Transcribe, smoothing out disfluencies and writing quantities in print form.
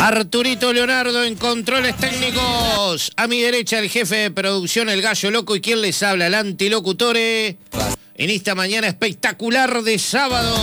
Arturito Leonardo en controles técnicos. A mi derecha el jefe de producción, el Gallo Loco, y quien les habla, el antilocutore. En esta mañana espectacular de sábado.